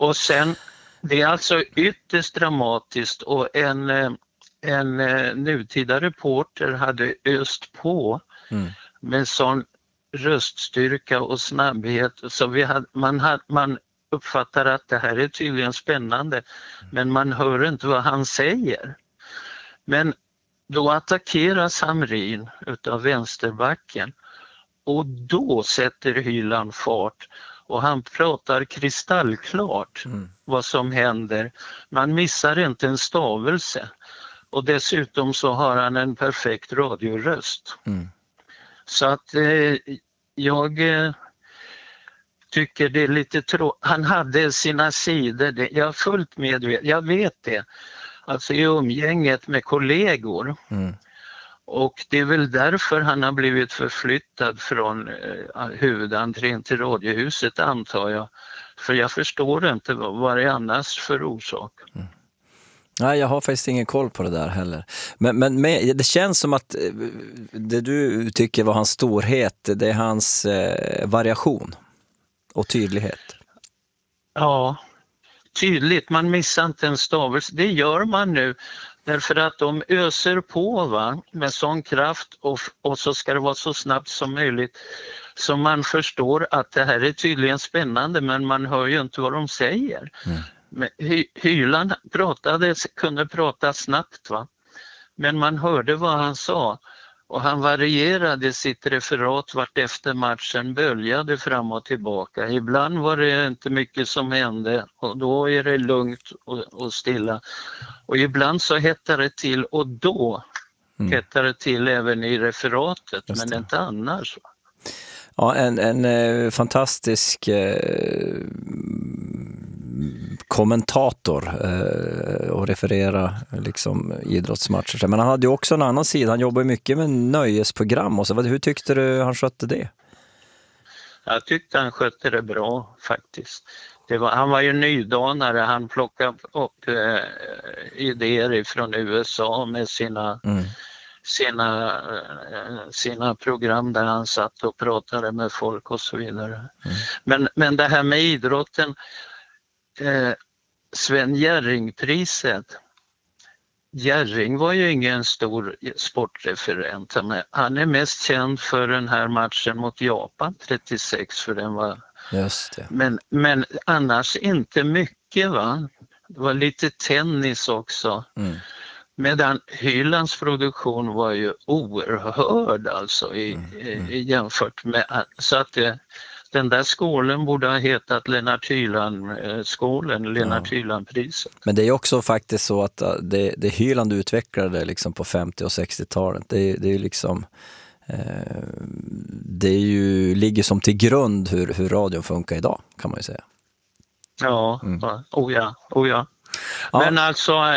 Och sen, det är alltså ytterst dramatiskt och en nutida reporter hade öst på med sån röststyrka och snabbhet så man uppfattar att det här är tydligen spännande men man hör inte vad han säger. Men då attackeras Hamrin utav vänsterbacken och då sätter Hyland fart och han pratar kristallklart vad som händer. Man missar inte en stavelse och dessutom så har han en perfekt radioröst. Så att jag tycker det är lite han hade sina sidor, jag är fullt medveten, jag vet det. Alltså i umgänget med kollegor. Och det är väl därför han har blivit förflyttad från huvudentrén till radiohuset antar jag. För jag förstår inte vad det är annars för orsak. Nej, jag har faktiskt ingen koll på det där heller. Men det känns som att det du tycker var hans storhet, det är hans variation och tydlighet. Ja. Tydligt, man missar inte en stavelse. Det gör man nu därför att de öser på med sån kraft och så ska det vara så snabbt som möjligt så man förstår att det här är tydligen spännande men man hör ju inte vad de säger. Hyland kunde prata snabbt men man hörde vad han sa och han varierade sitt referat vart efter matchen böljade fram och tillbaka. Ibland var det inte mycket som hände och då är det lugnt och stilla. Och ibland så hettar det till och då hettar det till även i referatet men inte annars. Ja, en fantastisk kommentator och referera liksom idrottsmatcher. Men han hade ju också en annan sida. Han jobbar mycket med nöjesprogram och så. Hur tyckte du han skötte det? Jag tyckte han skötte det bra faktiskt. Han var ju nydanare. Han plockade upp idéer från USA med sina program där han satt och pratade med folk och så vidare. Men det här med idrotten, Sven Jerring-priset. Jerring var ju ingen stor sportreferent. Han är mest känd för den här matchen mot Japan 36 för den var. Just det. Men annars inte mycket Det var lite tennis också. Medan Hylands produktion var ju oerhörd alltså jämfört med så att den där skålen borde ha hetat Lennart Hyland-skålen, Lennart Hyland-priset. Men det är också faktiskt så att det Hyland utvecklade liksom på 50- och 60-talet, det är ju liksom det är ju, ligger som till grund hur radion funkar idag, kan man ju säga. Ja, ja. Men alltså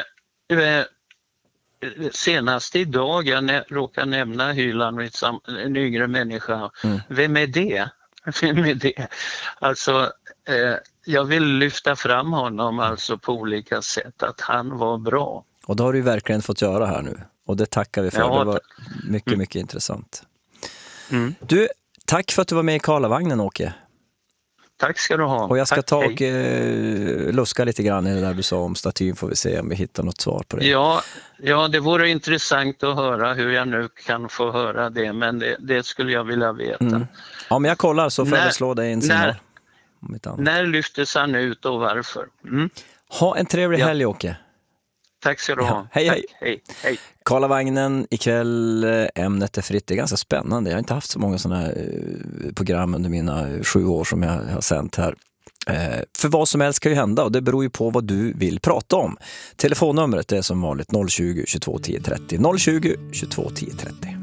senast idag, jag råkar nämna Hyland, en yngre människa. Vem är det? Alltså, jag vill lyfta fram honom alltså på olika sätt, att han var bra. Och det har du verkligen fått göra här nu. Och det tackar vi för. Ja, det var mycket, mycket intressant. Du, tack för att du var med i Karlavagnen, Åke. Tack ska du ha. Och jag ska ta och luska lite grann i det där du sa om statyn, får vi se om vi hittar något svar på det. Ja, det vore intressant att höra hur jag nu kan få höra det, men det skulle jag vilja veta. Ja, men jag kollar så får jag slå dig en signal. När lyftes han ut och varför? Ha en trevlig helg, Åke. Tack ska du ha. Hej. Hej. Karlavagnen ikväll, ämnet är fritt. Det är ganska spännande. Jag har inte haft så många sådana här program under mina 7 år som jag har sänt här. För vad som helst kan ju hända och det beror ju på vad du vill prata om. Telefonnumret är som vanligt 020 22 10 30. 020 22 10 30.